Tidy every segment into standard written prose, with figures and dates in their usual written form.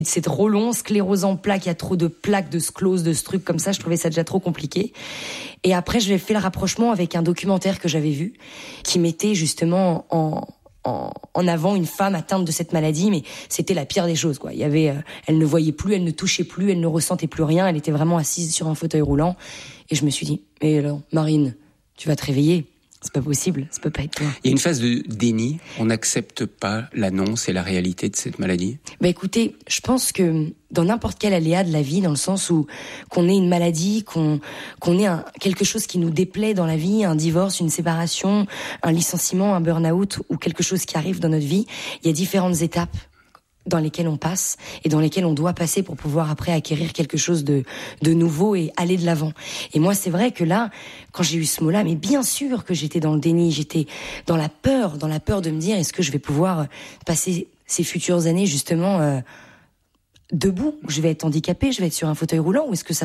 C'est trop long, sclérose en plaques, il y a trop de plaques, de sclose, de ce truc comme ça, je trouvais ça déjà trop compliqué. Et après, j'ai fait le rapprochement avec un documentaire que j'avais vu, qui mettait justement en avant une femme atteinte de cette maladie, mais c'était la pire des choses, quoi. Il y avait, elle ne voyait plus, elle ne touchait plus, elle ne ressentait plus rien, elle était vraiment assise sur un fauteuil roulant. Et je me suis dit, mais alors, Marine, tu vas te réveiller. C'est pas possible, ça peut pas être toi. Il y a une phase de déni, on n'accepte pas l'annonce et la réalité de cette maladie. Écoutez, je pense que dans n'importe quel aléa de la vie, dans le sens où qu'on ait une maladie, qu'on ait quelque chose qui nous déplaît dans la vie, un divorce, une séparation, un licenciement, un burn-out ou quelque chose qui arrive dans notre vie, il y a différentes étapes dans lesquelles on passe et dans lesquelles on doit passer pour pouvoir après acquérir quelque chose de nouveau et aller de l'avant. Et moi, c'est vrai que là, quand j'ai eu ce mot-là, mais bien sûr que j'étais dans le déni, j'étais dans la peur de me dire, est-ce que je vais pouvoir passer ces futures années justement debout, je vais être handicapée, je vais être sur un fauteuil roulant, ou est-ce que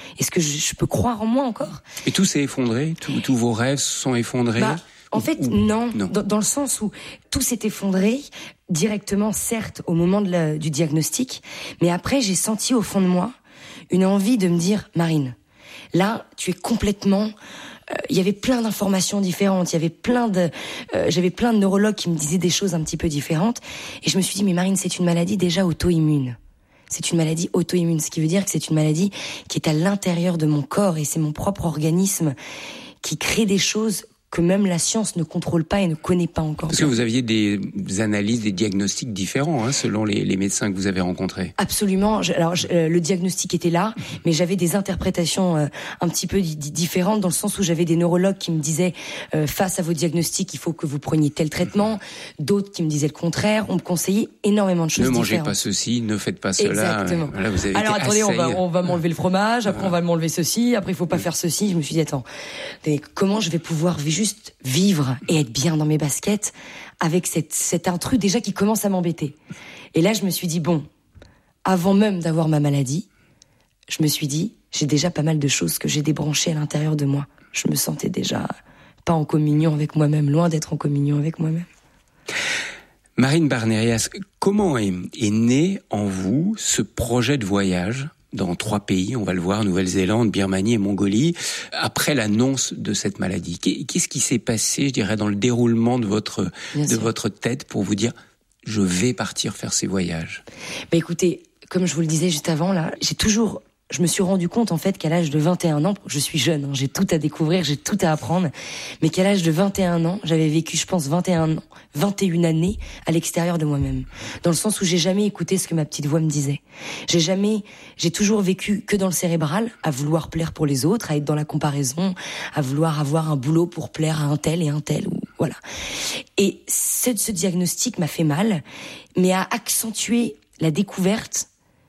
je peux croire en moi encore? Et tout s'est effondré, tous vos rêves se sont effondrés? En fait, non. Dans le sens où tout s'est effondré directement, certes, au moment du diagnostic, mais après, j'ai senti au fond de moi une envie de me dire, Marine, là, tu es complètement... Il y avait plein d'informations différentes, j'avais plein de neurologues qui me disaient des choses un petit peu différentes, et je me suis dit, mais Marine, c'est une maladie déjà auto-immune. C'est une maladie auto-immune, ce qui veut dire que c'est une maladie qui est à l'intérieur de mon corps, et c'est mon propre organisme qui crée des choses que même la science ne contrôle pas et ne connaît pas encore. Parce que vous aviez des analyses, des diagnostics différents, selon les médecins que vous avez rencontrés. Absolument. Le diagnostic était là, mais j'avais des interprétations un petit peu différentes, dans le sens où j'avais des neurologues qui me disaient face à vos diagnostics, il faut que vous preniez tel traitement, d'autres qui me disaient le contraire. On me conseillait énormément de choses différentes. Ne mangez pas ceci, ne faites pas cela. Exactement. Là, vous avez Alors attendez, on va m'enlever le fromage, après on va m'enlever ceci, après il faut pas faire ceci. Je me suis dit, attends, comment je vais pouvoir juste vivre et être bien dans mes baskets avec cet intrus déjà qui commence à m'embêter. Et là, je me suis dit, bon, avant même d'avoir ma maladie, je me suis dit, j'ai déjà pas mal de choses que j'ai débranchées à l'intérieur de moi. Je me sentais déjà pas en communion avec moi-même, loin d'être en communion avec moi-même. Marine Barnerias, comment est né en vous ce projet de voyage dans 3 pays, on va le voir, Nouvelle-Zélande, Birmanie et Mongolie, après l'annonce de cette maladie? Qu'est-ce qui s'est passé, je dirais, dans le déroulement de votre tête pour vous dire, je vais partir faire ces voyages? Écoutez, comme je vous le disais juste avant, là, je me suis rendu compte, en fait, qu'à l'âge de 21 ans, je suis jeune, j'ai tout à découvrir, j'ai tout à apprendre, mais qu'à l'âge de 21 ans, j'avais vécu, je pense, 21 années à l'extérieur de moi-même. Dans le sens où j'ai jamais écouté ce que ma petite voix me disait. J'ai toujours vécu que dans le cérébral, à vouloir plaire pour les autres, à être dans la comparaison, à vouloir avoir un boulot pour plaire à un tel et un tel, ou voilà. Et ce diagnostic m'a fait mal, mais a accentué la découverte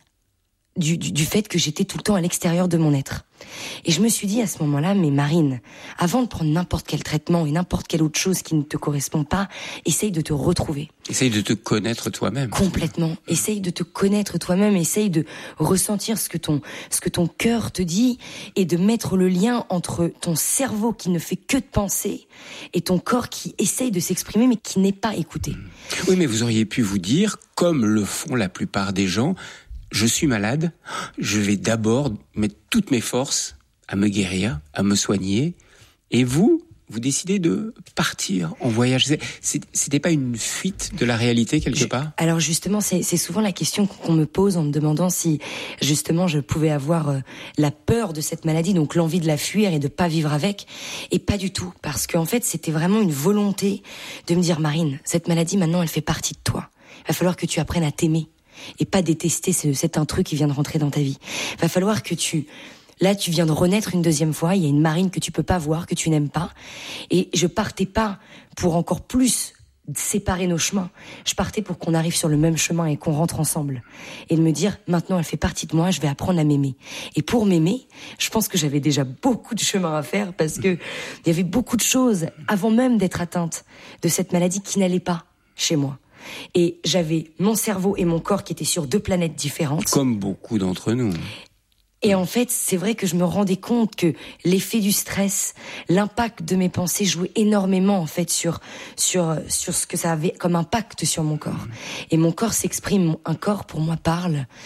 du fait que j'étais tout le temps à l'extérieur de mon être. Et je me suis dit à ce moment-là, mais Marine, avant de prendre n'importe quel traitement et n'importe quelle autre chose qui ne te correspond pas, essaye de te retrouver. Essaye de te connaître toi-même. Complètement. Essaye de te connaître toi-même, essaye de ressentir ce que ton cœur te dit et de mettre le lien entre ton cerveau qui ne fait que de penser et ton corps qui essaye de s'exprimer mais qui n'est pas écouté. Oui, mais vous auriez pu vous dire, comme le font la plupart des gens, je suis malade, je vais d'abord mettre toutes mes forces à me guérir, à me soigner. Et vous décidez de partir en voyage. C'était pas une fuite de la réalité quelque part? Alors justement, c'est souvent la question qu'on me pose en me demandant si justement je pouvais avoir la peur de cette maladie, donc l'envie de la fuir et de pas vivre avec. Et pas du tout, parce qu'en fait c'était vraiment une volonté de me dire, Marine, cette maladie maintenant elle fait partie de toi. Il va falloir que tu apprennes à t'aimer. Et pas détester cet intrus qui vient de rentrer dans ta vie. Va falloir que tu viens de renaître une deuxième fois, il y a une Marine que tu peux pas voir, que tu n'aimes pas. Et je partais pas pour encore plus séparer nos chemins. Je partais pour qu'on arrive sur le même chemin et qu'on rentre ensemble. Et de me dire, maintenant elle fait partie de moi, je vais apprendre à m'aimer. Et pour m'aimer, je pense que j'avais déjà beaucoup de chemin à faire parce que il y avait beaucoup de choses avant même d'être atteinte de cette maladie qui n'allaient pas chez moi. Et j'avais mon cerveau et mon corps qui étaient sur 2 planètes différentes. Comme beaucoup d'entre nous. Et en fait, c'est vrai que je me rendais compte que l'effet du stress, l'impact de mes pensées jouait énormément en fait sur ce que ça avait comme impact sur mon corps. Et mon corps s'exprime, un corps pour moi parle.